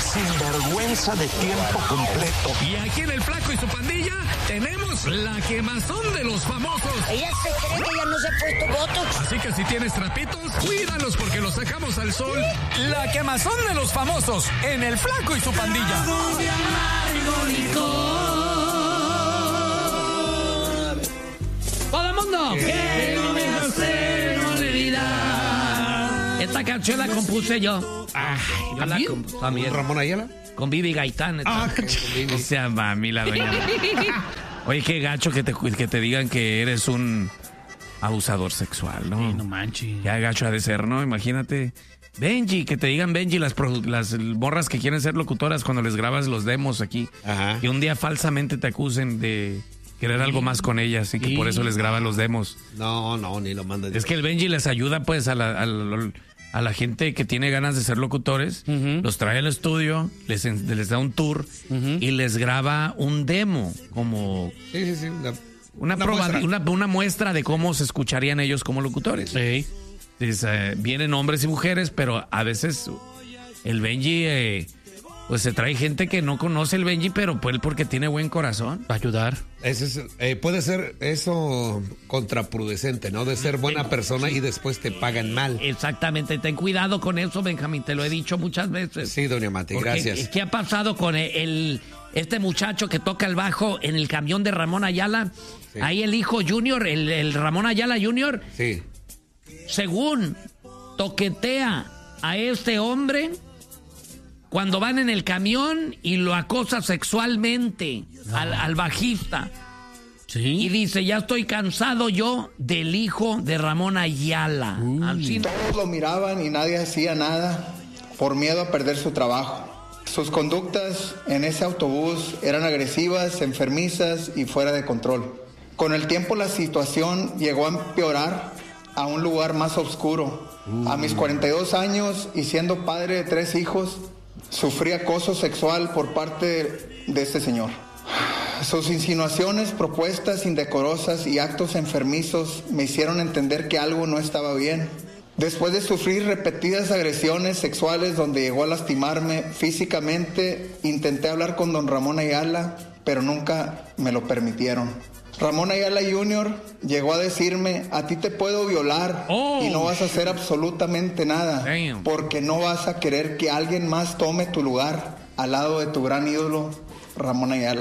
sinvergüenza de tiempo completo. Y aquí en El Flaco y su pandilla tenemos la quemazón de los famosos. Ella se cree que ya no se ha puesto botox. Así que si tienes trapitos, cuídalos porque los sacamos al sol. La quemazón de los famosos en El Flaco y su pandilla. ¡Todo el mundo! ¡Que no me hace olvidar! Esta canción la compuse yo. Yo la compuse también. ¿Ramón Ayala? Con Vivi Gaitán. O sea, mami, la doña. Oye, qué gacho que te digan que eres un abusador sexual, ¿no? Sí, no manches. Ya gacho ha de ser, ¿no? Imagínate. Benji, que te digan Benji, las morras que quieren ser locutoras cuando les grabas los demos aquí. Ajá. Que un día falsamente te acusen de querer algo más con ellas y que por eso les grabas los demos. No, ni lo mandan. Es que el Benji les ayuda pues a la gente que tiene ganas de ser locutores, los trae al estudio, les da un tour y les graba un demo como Sí. una muestra de cómo se escucharían ellos como locutores. Sí. Vienen hombres y mujeres, pero a veces el Benji pues se trae gente que no conoce el Benji, pero pues él porque tiene buen corazón. Va a ayudar. Puede ser eso contraproducente, ¿no? De ser buena persona y después te pagan mal. Exactamente, ten cuidado con eso, Benjamín, te lo he dicho muchas veces. Sí, doña Mati, Porque, gracias. ¿qué ha pasado con este muchacho que toca el bajo en el camión de Ramón Ayala? Sí. Ahí el hijo Junior, el Ramón Ayala Junior, Sí. según toquetea a este hombre cuando van en el camión y lo acosa sexualmente al bajista. Sí. Y dice, ya estoy cansado yo del hijo de Ramón Ayala. Así, Todos lo miraban y nadie hacía nada por miedo a perder su trabajo. Sus conductas en ese autobús eran agresivas, enfermizas y fuera de control. Con el tiempo la situación llegó a empeorar a un lugar más oscuro. A mis 42 años y siendo padre de 3 hijos, sufrí acoso sexual por parte de este señor. Sus insinuaciones, propuestas indecorosas y actos enfermizos me hicieron entender que algo no estaba bien. Después de sufrir repetidas agresiones sexuales donde llegó a lastimarme físicamente, intenté hablar con don Ramón Ayala, pero nunca me lo permitieron. Ramón Ayala Jr. llegó a decirme, a ti te puedo violar y no vas a hacer absolutamente nada, porque no vas a querer que alguien más tome tu lugar al lado de tu gran ídolo, Ramón Ayala.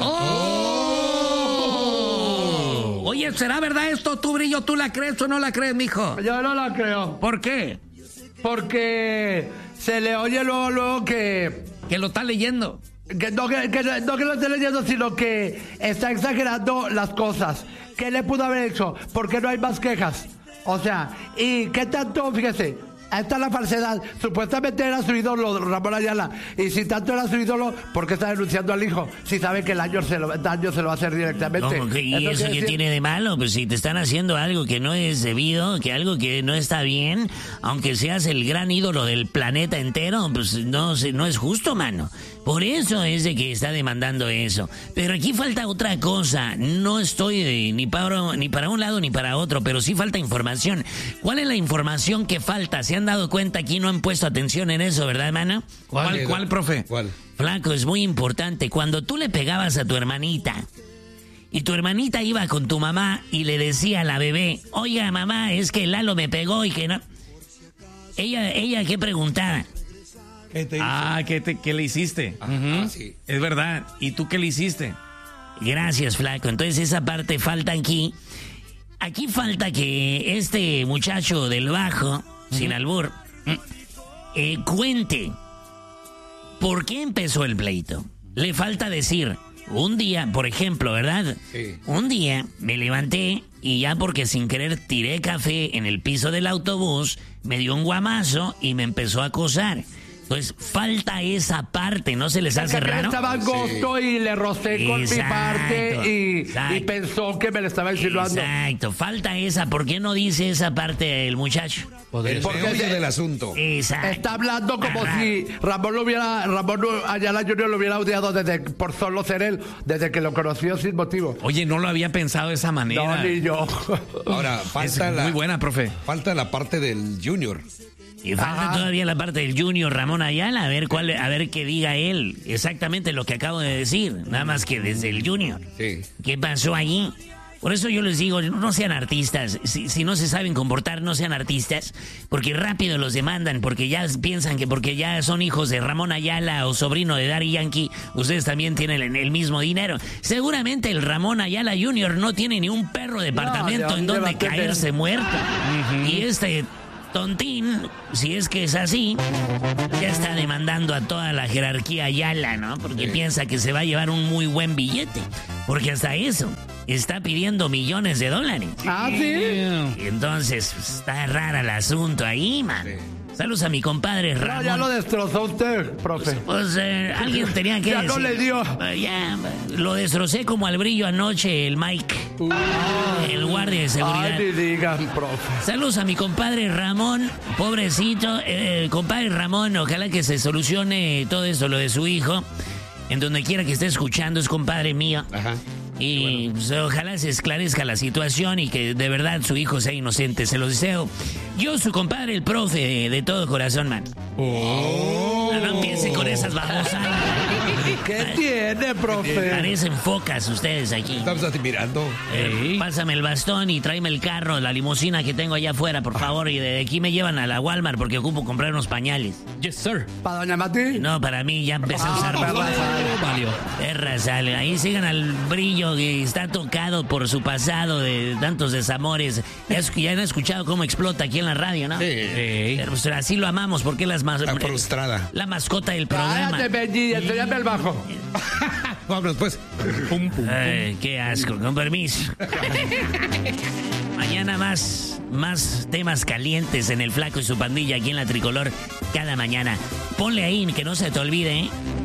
Oye, ¿será verdad esto, tú, Brillo? ¿Tú la crees o no la crees, mijo? Yo no la creo. ¿Por qué? Porque se le oye luego que lo está leyendo. no que lo esté leyendo, sino que está exagerando las cosas. ¿Qué le pudo haber hecho? ¿Por qué no hay más quejas? O sea, ¿y qué tanto? Fíjese, ahí está la falsedad. Supuestamente era su ídolo, Ramón Ayala. Y si tanto era su ídolo, ¿por qué está denunciando al hijo? Si sabe que el daño se lo va a hacer directamente. No, ¿y eso qué tiene de malo? Pues si te están haciendo algo que no es debido, que algo que no está bien, aunque seas el gran ídolo del planeta entero, pues no es justo, mano. Por eso es de que está demandando eso. Pero aquí falta otra cosa. No estoy ni para un lado ni para otro, pero sí falta información. ¿Cuál es la información que falta? ¿Se han dado cuenta? Aquí no han puesto atención en eso, ¿verdad, hermano? ¿Cuál, profe? ¿Cuál? Flaco, es muy importante. Cuando tú le pegabas a tu hermanita y tu hermanita iba con tu mamá y le decía a la bebé, oiga, mamá, es que Lalo me pegó y que no... Ella ¿qué preguntaba? ¿Qué le hiciste? Sí. Es verdad. ¿Y tú qué le hiciste? Gracias, Flaco. Entonces esa parte falta aquí. Aquí falta que este muchacho del bajo, sin albur, cuente por qué empezó el pleito. Le falta decir, un día, por ejemplo, ¿verdad? Sí. Un día me levanté y ya porque sin querer tiré café en el piso del autobús, me dio un guamazo y me empezó a acosar. Entonces, falta esa parte, ¿no se les hace raro? Estaba agosto y le rocé con mi parte y pensó que me le estaba insinuando. Exacto, falta esa. ¿Por qué no dice esa parte el muchacho? El meollo del asunto. Exacto. Está hablando como si Ramón Ayala Jr. lo hubiera odiado por solo ser él, desde que lo conoció sin motivo. Oye, no lo había pensado de esa manera. No, ni yo. Ahora, Es muy buena, profe. Falta la parte del Junior. Y falta todavía la parte del Junior Ramón Ayala, a ver qué diga él. Exactamente lo que acabo de decir, nada más que desde el Junior. Sí. ¿Qué pasó allí? Por eso yo les digo, no sean artistas. Si no se saben comportar, no sean artistas, porque rápido los demandan, porque ya piensan que porque ya son hijos de Ramón Ayala o sobrino de Daddy Yankee, ustedes también tienen el mismo dinero. Seguramente el Ramón Ayala Jr. no tiene ni un perro departamento en donde caerse muerto. Y este tontín, si es que es así, ya está demandando a toda la jerarquía Ayala, ¿no? Porque piensa que se va a llevar un muy buen billete. Porque hasta eso está pidiendo millones de dólares. Ah, sí. Y entonces está raro el asunto ahí, man. Saludos a mi compadre Ramón. No, ya lo destrozó usted, profe. Pues alguien tenía que ya decir. no le dio. Ya, lo destrocé como al brillo anoche el Mike. El guardia de seguridad. Ay, ni digan, profe. Saludos a mi compadre Ramón, pobrecito. Compadre Ramón, ojalá que se solucione todo esto, lo de su hijo. En donde quiera que esté escuchando, es compadre mío. Ajá. Y pues, ojalá se esclarezca la situación y que de verdad su hijo sea inocente. Se lo deseo. Yo, su compadre, el profe, de todo corazón, man. No empiece con esas babosas. ¿Qué tiene, profe? Parecen focas ustedes aquí. Estamos admirando. Pásame el bastón y tráeme el carro, la limusina que tengo allá afuera, por favor. Y de aquí me llevan a la Walmart porque ocupo comprar unos pañales. Yes, sir. ¿Para doña Mati? No, para mí ya empecé a usar perra sal. Ahí sigan al brillo que está tocado por su pasado de tantos desamores. Ya han escuchado cómo explota aquí en la radio, ¿no? Sí. Pero pues, así lo amamos porque es frustrada. la mascota del programa. Cállate, Benji, enséñame el bajo. Vámonos, pues. Ay, qué asco, con permiso. Mañana más temas calientes en el Flaco y su pandilla aquí en la Tricolor cada mañana. Ponle ahí, que no se te olvide, ¿eh?